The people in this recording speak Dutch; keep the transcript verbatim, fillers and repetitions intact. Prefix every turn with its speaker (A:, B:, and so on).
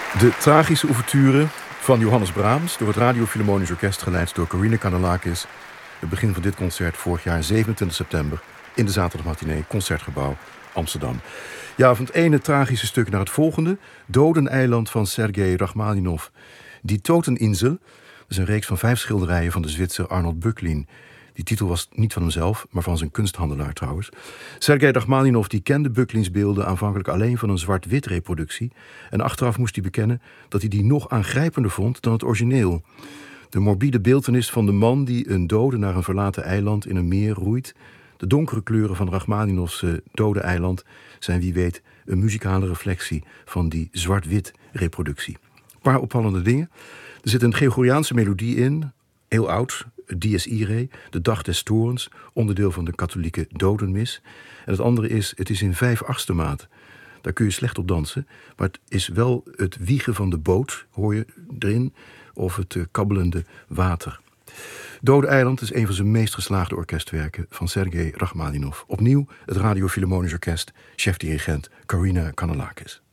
A: De tragische ouverture van Johannes Brahms door het Radio Philharmonisch Orkest, geleid door Corina Kanellakis. Het begin van dit concert vorig jaar zevenentwintig september in de zaterdagmatinee Concertgebouw Amsterdam. Ja, van het ene tragische stuk naar het volgende. Dodeneiland van Sergei Rachmaninov. Die Toteninsel, dat is een reeks van vijf schilderijen van de Zwitser Arnold Böcklin. Die titel was niet van hemzelf, maar van zijn kunsthandelaar trouwens. Sergei Rachmaninov die kende Böcklins beelden aanvankelijk alleen van een zwart-wit reproductie. En achteraf moest hij bekennen dat hij die nog aangrijpender vond dan het origineel. De morbide beeltenis van de man die een dode naar een verlaten eiland in een meer roeit. De donkere kleuren van Rachmaninovs uh, dode eiland zijn wie weet een muzikale reflectie van die zwart-wit reproductie. Een paar opvallende dingen. Er zit een Gregoriaanse melodie in, heel oud, Dies Irae, de Dag des Toorns, onderdeel van de katholieke dodenmis. En het andere is, het is in vijf achtste maat. Daar kun je slecht op dansen, maar het is wel het wiegen van de boot, hoor je erin, of het uh, kabbelende water. Dode Eiland is een van zijn meest geslaagde orkestwerken van Sergei Rachmaninov. Opnieuw het Radio Philharmonisch Orkest, chef-dirigent Corina Kanellakis.